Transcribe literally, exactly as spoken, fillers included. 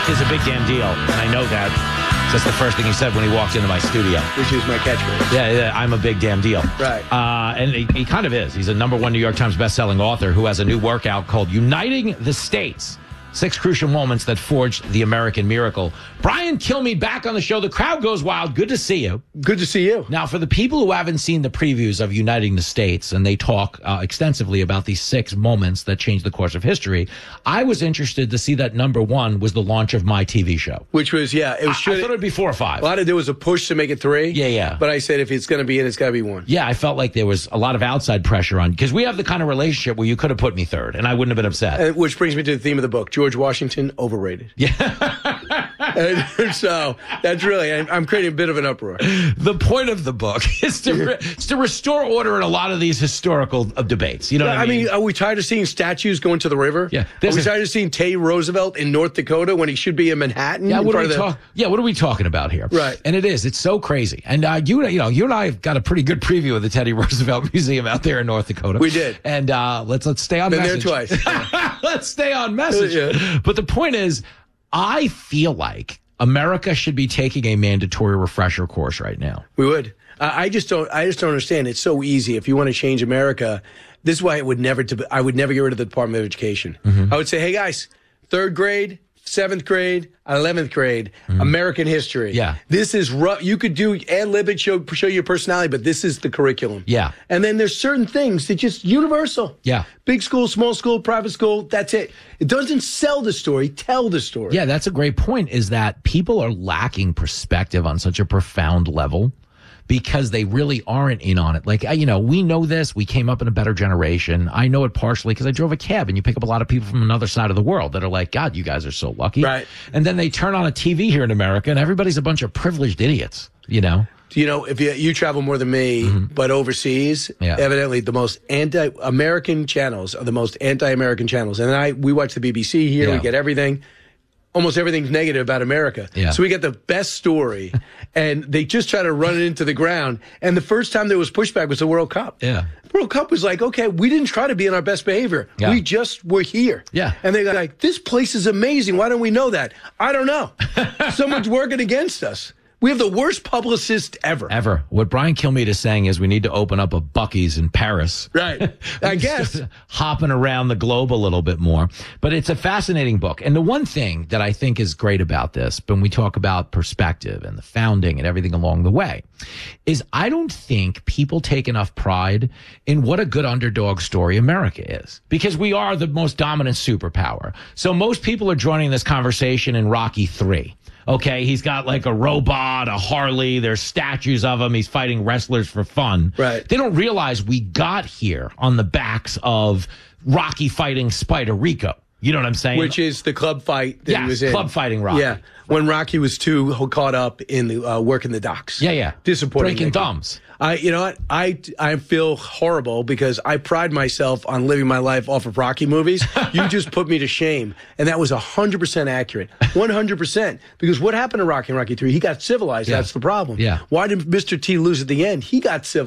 is a big damn deal, and I know that. That's the first thing he said when he walked into my studio. Which is my catchphrase. Yeah, yeah, I'm a big damn deal. Right. Uh, and he, he kind of is. He's a number one New York Times bestselling author who has a new workout called Uniting the States. Six crucial moments that forged the American miracle. Brian Kilmeade back on the show. The crowd goes wild. Good to see you. Good to see you. Now, for the people who haven't seen the previews of Uniting the States, and they talk uh, extensively about these six moments that changed the course of history, I was interested to see that number one was the launch of my T V show. Which was, yeah. It was. I, I thought it would be four or five. A lot of there was a push to make it three. Yeah, yeah. But I said if it's going to be in, it's got to be one. Yeah, I felt like there was a lot of outside pressure on, because we have the kind of relationship where you could have put me third, and I wouldn't have been upset. And, which brings me to the theme of the book. George Washington, overrated. Yeah. And so that's really, I'm creating a bit of an uproar. The point of the book is to, re, is to restore order in a lot of these historical uh, debates. You know yeah, what I mean? I mean, are we tired of seeing statues going to the river? Yeah. Are we tired of seeing Teddy Roosevelt in North Dakota when he should be in Manhattan? Yeah, in what are front we of the, talk, yeah, what are we talking about here? Right. And it is. It's so crazy. And uh, you, you know, you and I have got a pretty good preview of the Teddy Roosevelt Museum out there in North Dakota. We did. And uh, let's let's stay on Been message. there twice. Let's stay on message. Yeah. But the point is, I feel like America should be taking a mandatory refresher course right now. We would. Uh, I just don't. I just don't understand. It's so easy. If you want to change America, this is why it would never. To, I would never get rid of the Department of Education. Mm-hmm. I would say, hey guys, third grade, seventh grade, eleventh grade, mm-hmm. American history. Yeah, this is rough. You could do ad lib it, show show your personality, but this is the curriculum. Yeah, and then there's certain things that just universal. Yeah, big school, small school, private school. That's it. It doesn't sell the story, tell the story. Yeah, that's a great point, is that people are lacking perspective on such a profound level because they really aren't in on it. Like, you know, we know this. We came up in a better generation. I know it partially because I drove a cab, and you pick up a lot of people from another side of the world that are like, God, you guys are so lucky. Right. And then they turn on a T V here in America, and everybody's a bunch of privileged idiots, you know? You know, if you, you travel more than me, mm-hmm. but overseas, yeah. evidently the most anti-American channels are the most anti-American channels. And I, we watch the B B C here. Yeah. We get everything. Almost everything's negative about America. Yeah. So we get the best story, and they just try to run it into the ground. And the first time there was pushback was the World Cup. Yeah. The World Cup was like, okay, we didn't try to be in our best behavior. Yeah. We just were here. Yeah. And they're like, this place is amazing. Why don't we know that? I don't know. Someone's working against us. We have the worst publicist ever. Ever. What Brian Kilmeade is saying is we need to open up a Buc-ee's in Paris. Right. I guess. Hopping around the globe a little bit more. But it's a fascinating book. And the one thing that I think is great about this, when we talk about perspective and the founding and everything along the way, is I don't think people take enough pride in what a good underdog story America is. Because we are the most dominant superpower. So most people are joining this conversation in Rocky three. Okay, he's got like a robot, a Harley, there's statues of him, he's fighting wrestlers for fun. Right. They don't realize we got here on the backs of Rocky fighting Spider Rico. You know what I'm saying? Which is the club fight that yes, he was in. club fighting Rocky. Yeah, when Rocky was too caught up in the uh, working the docks. Yeah, yeah. Disappointing. Breaking thumbs. I, you know what? I, I feel horrible because I pride myself on living my life off of Rocky movies. You just put me to shame. And that was one hundred percent accurate. one hundred percent. Because what happened to Rocky in Rocky three? He got civilized. Yeah. That's the problem. Yeah. Why did Mister T lose at the end? He got civilized.